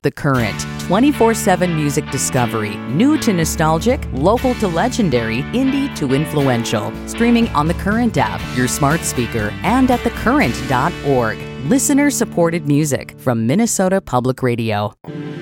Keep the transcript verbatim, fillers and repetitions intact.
The Current, twenty-four seven music discovery. New to nostalgic, local to legendary, indie to influential. Streaming on the Current app, your smart speaker, and at the current dot org. Listener-supported music from Minnesota Public Radio.